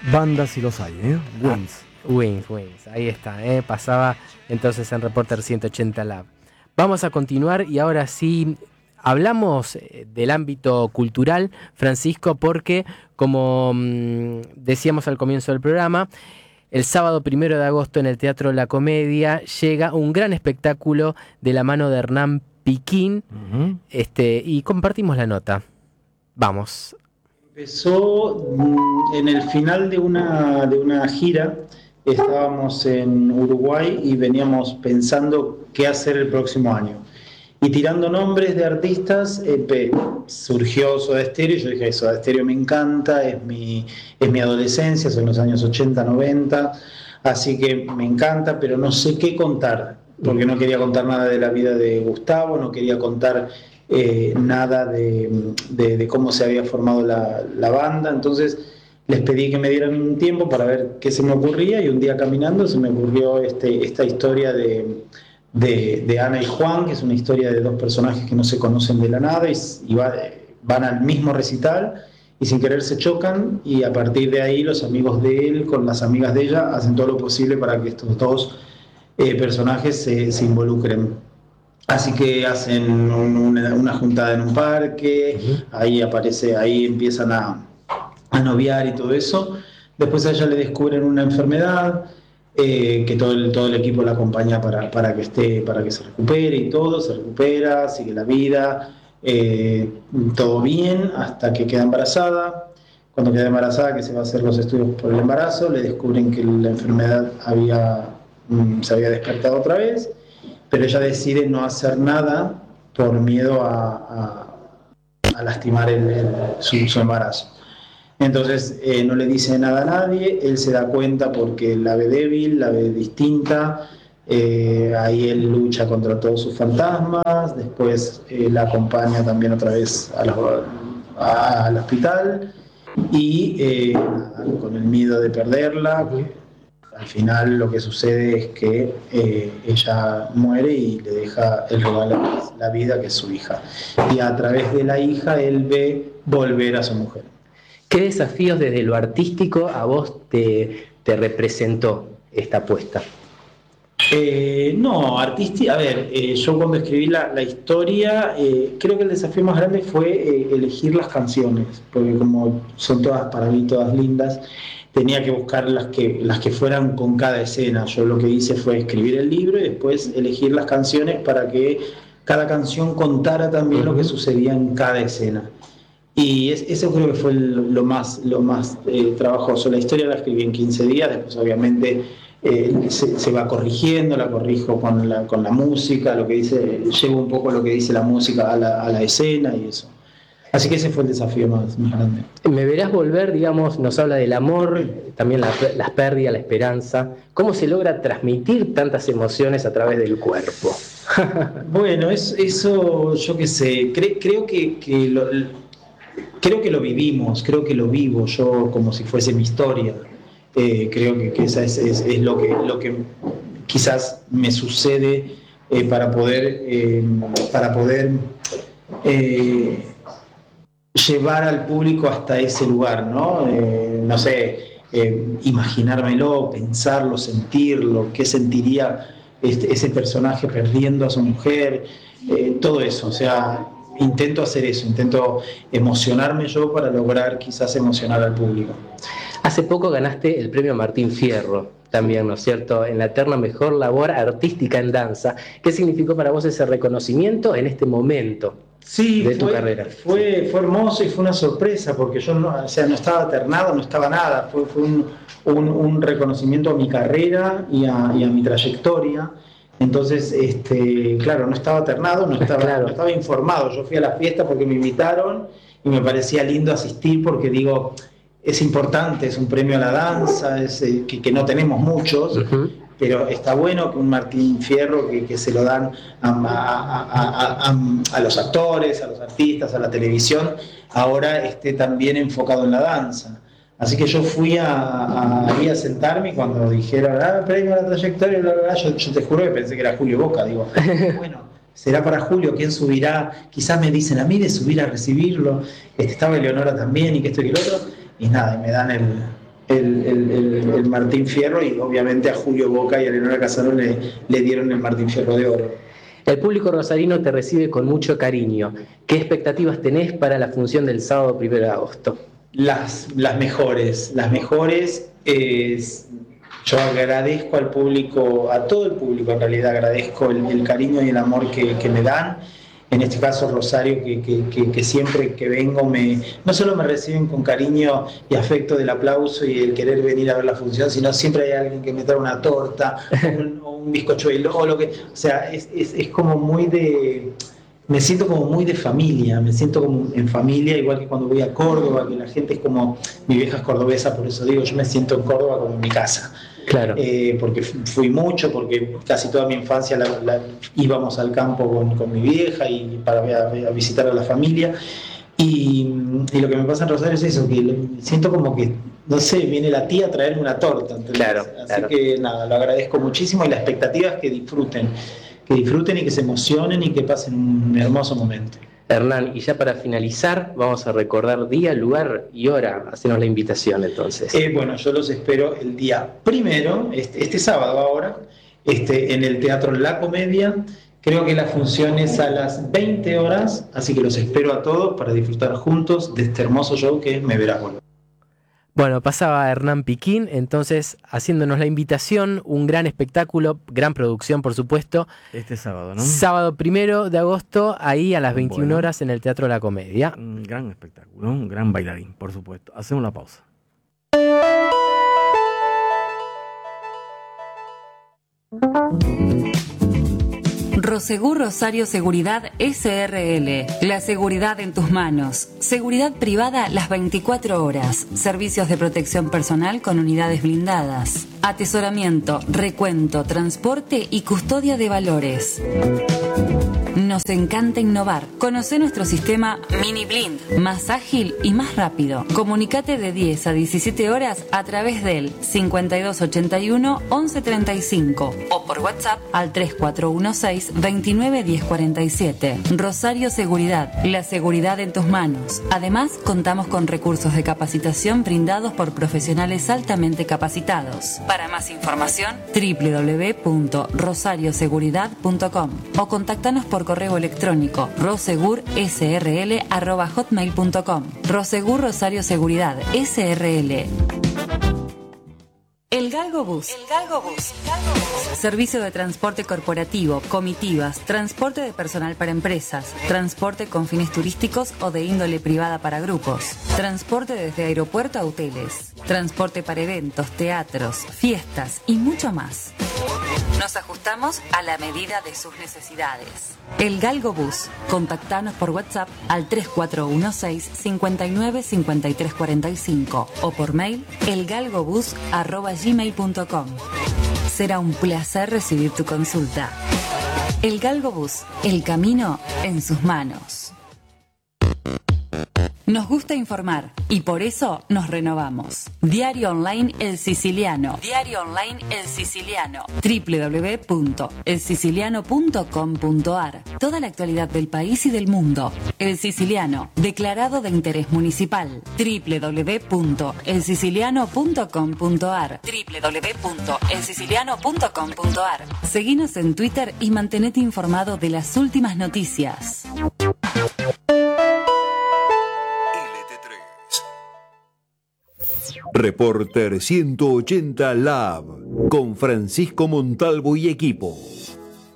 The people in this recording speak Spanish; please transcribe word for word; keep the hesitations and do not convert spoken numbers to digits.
Bandas si los hay, ¿eh? Wings. Ah, Wings, Wings, ahí está, ¿eh? Pasaba entonces en Reporter ciento ochenta Lab. Vamos a continuar y ahora sí hablamos del ámbito cultural, Francisco, porque como mmm, decíamos al comienzo del programa, el sábado primero de agosto en el Teatro La Comedia llega un gran espectáculo de la mano de Hernán Piquín, uh-huh. este, y compartimos la nota. Vamos. Empezó en el final de una, de una gira, estábamos en Uruguay y veníamos pensando qué hacer el próximo año. Y tirando nombres de artistas, eh, surgió Soda Stereo, y yo dije, Soda Stereo me encanta, es mi, es mi adolescencia, son los años ochenta, noventa, así que me encanta, pero no sé qué contar, porque no quería contar nada de la vida de Gustavo, no quería contar eh, nada de, de, de cómo se había formado la, la banda, entonces les pedí que me dieran un tiempo para ver qué se me ocurría, y un día caminando se me ocurrió este, esta historia de... De, de Ana y Juan, que es una historia de dos personajes que no se conocen de la nada y, y va, van al mismo recital y sin querer se chocan, y a partir de ahí los amigos de él con las amigas de ella hacen todo lo posible para que estos dos eh, personajes se, se involucren. Así que hacen un, una, una juntada en un parque, uh-huh. ahí aparece, ahí empiezan a, a noviar y todo eso. Después a ella le descubren una enfermedad, Eh, que todo el, todo el equipo la acompaña para, para que esté, para que se recupere y todo, se recupera, sigue la vida, eh, todo bien, hasta que queda embarazada. Cuando queda embarazada, que se va a hacer los estudios por el embarazo, le descubren que la enfermedad había, mm, se había despertado otra vez, pero ella decide no hacer nada por miedo a, a, a lastimar el, el, su, su embarazo. Entonces eh, no le dice nada a nadie, él se da cuenta porque la ve débil, la ve distinta, eh, ahí él lucha contra todos sus fantasmas, después eh, la acompaña también otra vez a la, a, al hospital y eh, con el miedo de perderla, que al final lo que sucede es que eh, ella muere y le deja el regalo, la vida, que es su hija, y a través de la hija él ve volver a su mujer. ¿Qué desafíos desde lo artístico a vos te, te representó esta apuesta? Eh, no, artística, a ver, eh, yo cuando escribí la, la historia, eh, creo que el desafío más grande fue eh, elegir las canciones, porque como son todas para mí todas lindas, tenía que buscar las que, las que fueran con cada escena. Yo lo que hice fue escribir el libro y después elegir las canciones para que cada canción contara también uh-huh. lo que sucedía en cada escena. Y es, eso creo que fue el, lo más, lo más eh, trabajoso. La historia la escribí en quince días, después obviamente eh, se, se va corrigiendo, la corrijo con la, con la música, lo que dice, llevo un poco lo que dice la música a la, a la escena y eso. Así que ese fue el desafío más, más grande. Me verás volver, digamos, nos habla del amor, también la, las pérdidas, la esperanza. ¿Cómo se logra transmitir tantas emociones a través del cuerpo? Bueno, es, eso yo qué sé, cre, creo que... que lo, Creo que lo vivimos, creo que lo vivo yo como si fuese mi historia. Eh, creo que, que esa es, es, es lo, que, lo que quizás me sucede eh, para poder, eh, para poder eh, llevar al público hasta ese lugar, ¿no? Eh, no sé, eh, imaginármelo, pensarlo, sentirlo, qué sentiría este, ese personaje perdiendo a su mujer, eh, todo eso, o sea... Intento hacer eso, intento emocionarme yo para lograr quizás emocionar al público. Hace poco ganaste el premio Martín Fierro, también, ¿no es cierto?, en la terna Mejor Labor Artística en Danza. ¿Qué significó para vos ese reconocimiento en este momento sí, de tu fue, carrera? Fue, fue hermoso y fue una sorpresa, porque yo no, o sea, no estaba ternado, no estaba nada, fue, fue un, un, un reconocimiento a mi carrera y a, y a mi trayectoria. Entonces, este, claro, no estaba ternado, no estaba, claro. no estaba informado. Yo fui a la fiesta porque me invitaron y me parecía lindo asistir porque digo, es importante, es un premio a la danza, es, eh, que, que no tenemos muchos, uh-huh. pero está bueno que un Martín Fierro que, que se lo dan a, a, a, a, a los actores, a los artistas, a la televisión, ahora esté también enfocado en la danza. Así que yo fui a, a, a, a sentarme y cuando dijeron, ah, premio a la trayectoria, bla, bla, bla, yo, yo te juro que pensé que era Julio Boca. Digo, bueno, será para Julio, ¿quién subirá? Quizás me dicen a mí de subir a recibirlo. Este, estaba Eleonora también y que esto y que lo otro. Y nada, y me dan el, el, el, el, el Martín Fierro, y obviamente a Julio Boca y a Leonora Casano le, le dieron el Martín Fierro de oro. El público rosarino te recibe con mucho cariño. ¿Qué expectativas tenés para la función del sábado primero de agosto? Las, las mejores, las mejores. Eh, yo agradezco al público, a todo el público en realidad, agradezco el, el cariño y el amor que, que me dan. En este caso Rosario, que, que, que, que siempre que vengo me, no solo me reciben con cariño y afecto del aplauso y el querer venir a ver la función, sino siempre hay alguien que me trae una torta o un, o un bizcochuelo o lo que, o sea, es, es, es como muy de, me siento como muy de familia, me siento como en familia, igual que cuando voy a Córdoba, que la gente es como, mi vieja es cordobesa, por eso digo, yo me siento en Córdoba como en mi casa. Claro. Eh, porque fui mucho, porque casi toda mi infancia la, la, íbamos al campo con, con mi vieja y para a, a visitar a la familia. Y, y lo que me pasa en Rosario es eso, que siento como que, no sé, viene la tía a traerme una torta. ¿Entendés? Claro, Así claro. que nada, lo agradezco muchísimo y la expectativa es que disfruten, que disfruten y que se emocionen y que pasen un hermoso momento. Hernán, y ya para finalizar, vamos a recordar día, lugar y hora. Hacernos la invitación entonces. Eh, bueno, yo los espero el día primero, este, este sábado ahora, este, en el Teatro La Comedia. Creo que la función es a las veinte horas, así que los espero a todos para disfrutar juntos de este hermoso show que es Me Verás Volver. Bueno, pasaba Hernán Piquín, entonces haciéndonos la invitación, un gran espectáculo, gran producción por supuesto. Este sábado, ¿no? Sábado primero de agosto, ahí a las veintiuna Bueno. horas en el Teatro La Comedia. Un gran espectáculo, un gran bailarín, por supuesto. Hacemos la pausa. Rosegur Rosario Seguridad S R L. La seguridad en tus manos. Seguridad privada las veinticuatro horas. Servicios de protección personal con unidades blindadas. Atesoramiento, recuento, transporte y custodia de valores. Nos encanta innovar. Conoce nuestro sistema Mini Blind, más ágil y más rápido. Comunicate de diez a diecisiete horas a través del cincuenta y dos ochenta y uno once treinta y cinco o por WhatsApp al tres cuatro uno seis veintinueve diez cuarenta y siete. Rosario Seguridad, la seguridad en tus manos. Además, contamos con recursos de capacitación brindados por profesionales altamente capacitados. Para más información, doble u doble u doble u punto rosario seguridad punto com o contáctanos por correo electrónico rosegurSRL arroba hotmail punto com. Rosegur Rosario Seguridad S R L. El Galgo Bus. El Galgo Bus. Servicio de transporte corporativo, comitivas, transporte de personal para empresas, transporte con fines turísticos o de índole privada para grupos, transporte desde aeropuerto a hoteles, transporte para eventos, teatros, fiestas y mucho más. Nos ajustamos a la medida de sus necesidades. El Galgo Bus. Contactanos por WhatsApp al tres cuatro uno seis cincuenta y nueve cincuenta y tres cuarenta y cinco o por mail elgalgobus arroba gmail punto com. Será un placer recibir tu consulta. El Galgo Bus. El camino en sus manos. Nos gusta informar y por eso nos renovamos. Diario Online El Siciliano. Diario Online El Siciliano. doble u doble u doble u punto el siciliano punto com punto a r. Toda la actualidad del país y del mundo. El Siciliano, declarado de interés municipal. doble u doble u doble u punto el siciliano punto com punto a r. doble u doble u doble u punto el siciliano punto com punto a r. Seguinos en Twitter y mantenete informado de las últimas noticias. Reporter ciento ochenta Lab con Francisco Montalvo y equipo.